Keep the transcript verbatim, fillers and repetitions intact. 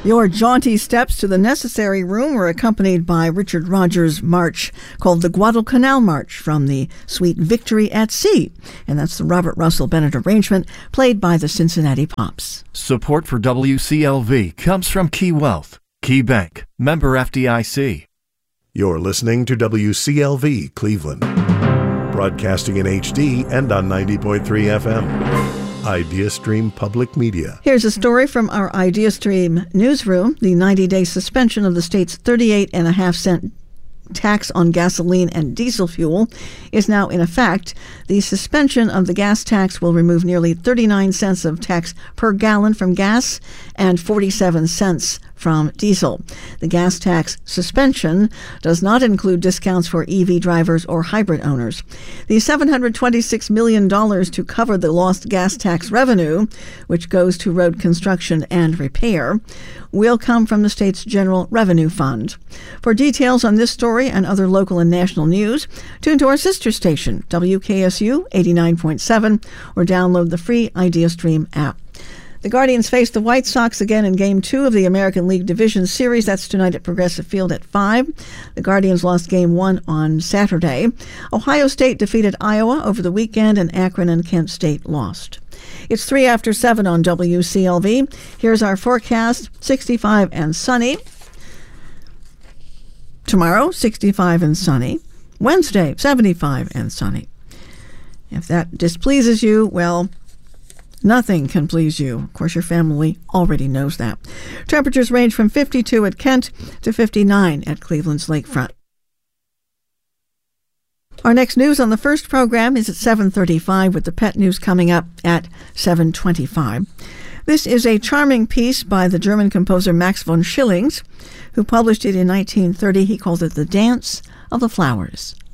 Your jaunty steps to the necessary room were accompanied by Richard Rodgers' march called the Guadalcanal March from the Sweet Victory at Sea. And that's the Robert Russell Bennett arrangement played by the Cincinnati Pops. Support for W C L V comes from Key Wealth, Key Bank, member F D I C. You're listening to W C L V Cleveland, broadcasting in H D and on ninety point three F M. IdeaStream Public Media. Here's a story from our IdeaStream newsroom. The ninety-day suspension of the state's thirty-eight and a half cent tax on gasoline and diesel fuel is now in effect. The suspension of the gas tax will remove nearly thirty-nine cents of tax per gallon from gas and forty-seven cents from diesel. The gas tax suspension does not include discounts for E V drivers or hybrid owners. The seven hundred twenty-six million dollars to cover the lost gas tax revenue, which goes to road construction and repair, will come from the state's General Revenue Fund. For details on this story and other local and national news, tune to our sister station, W K S U eighty-nine point seven, or download the free IdeaStream app. The Guardians face the White Sox again in Game two of the American League Division Series. That's tonight at Progressive Field at five. The Guardians lost Game one on Saturday. Ohio State defeated Iowa over the weekend, and Akron and Kent State lost. It's three after seven on W C L V. Here's our forecast: sixty-five and sunny. Tomorrow, sixty-five and sunny. Wednesday, seventy-five and sunny. If that displeases you, well, nothing can please you. Of course, your family already knows that. Temperatures range from fifty-two at Kent to fifty-nine at Cleveland's lakefront. Our next news on the first program is at seven thirty-five, with the pet news coming up at seven twenty-five. This is a charming piece by the German composer Max von Schillings, who published it in nineteen thirty. He called it The Dance of the Flowers.